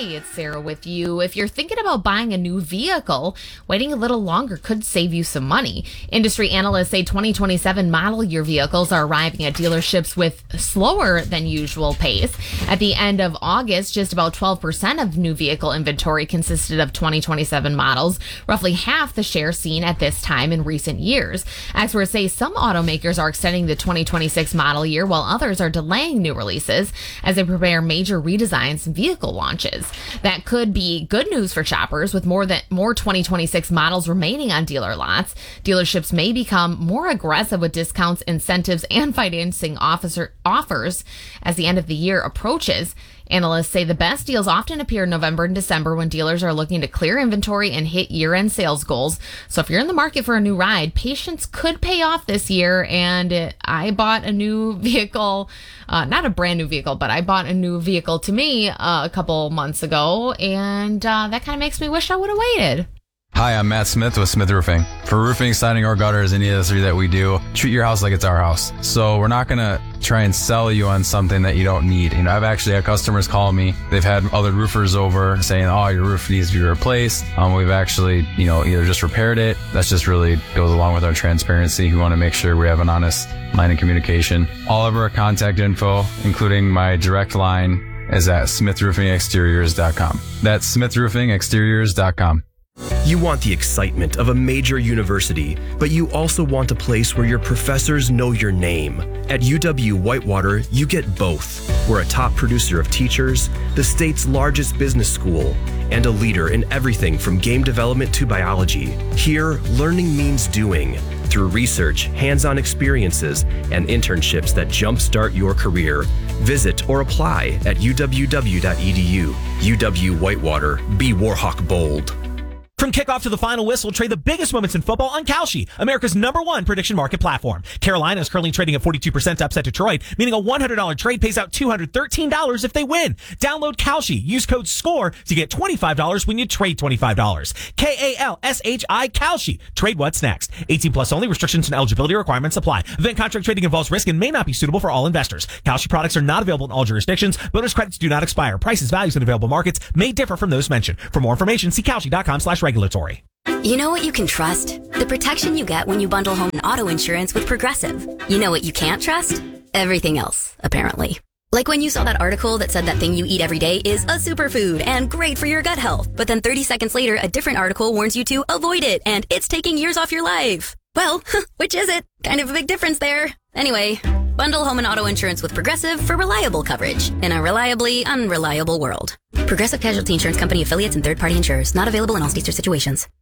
It's Sarah with you. If you're thinking about buying a new vehicle, waiting a little longer could save you some money. Industry analysts say 2027 model year vehicles are arriving at dealerships with slower than usual pace. At the end of August, just about 12% of new vehicle inventory consisted of 2027 models, roughly half the share seen at this time in recent years. Experts say some automakers are extending the 2026 model year while others are delaying new releases as they prepare major redesigns and vehicle launches. That could be good news for shoppers with more 2026 models remaining on dealer lots. Dealerships may become more aggressive with discounts, incentives, and financing offers as the end of the year approaches. Analysts say the best deals often appear in November and December when dealers are looking to clear inventory and hit year-end sales goals. So if you're in the market for a new ride, patience could pay off this year. And I bought a new vehicle, not a brand new vehicle, but I bought a new vehicle to me a couple months ago. And that kind of makes me wish I would have waited. Hi, I'm Matt Smith with Smith Roofing. For roofing, siding, or gutters, any of the three that we do, treat your house like it's our house. So we're not going to try and sell you on something that you don't need. I've actually had customers call me. They've had other roofers over saying, oh, your roof needs to be replaced. We've actually, either just repaired it. That's just really goes along with our transparency. We want to make sure we have an honest line of communication. All of our contact info, including my direct line, is at smithroofingexteriors.com. That's smithroofingexteriors.com. You want the excitement of a major university, but you also want a place where your professors know your name. At UW-Whitewater, you get both. We're a top producer of teachers, the state's largest business school, and a leader in everything from game development to biology. Here, learning means doing, through research, hands-on experiences, and internships that jumpstart your career. Visit or apply at uww.edu. UW-Whitewater. Be Warhawk bold. From kickoff to the final whistle, trade the biggest moments in football on Kalshi, America's #1 prediction market platform. Carolina is currently trading at 42% to upset Detroit, meaning a $100 trade pays out $213 if they win. Download Kalshi. Use code SCORE to get $25 when you trade $25. Kalshi, Kalshi. Trade what's next. 18 plus only. Restrictions and eligibility requirements apply. Event contract trading involves risk and may not be suitable for all investors. Kalshi products are not available in all jurisdictions. Bonus credits do not expire. Prices, values, and available markets may differ from those mentioned. For more information, see Kalshi.com/regulatory. You know what you can trust? The protection you get when you bundle home and auto insurance with Progressive. You know what you can't trust? Everything else, apparently. Like when you saw that article that said that thing you eat every day is a superfood and great for your gut health. But then 30 seconds later, a different article warns you to avoid it and it's taking years off your life. Well, which is it? Kind of a big difference there. Anyway, bundle home and auto insurance with Progressive for reliable coverage in a reliably unreliable world. Progressive Casualty Insurance Company affiliates and third-party insurers. Not available in all states or situations.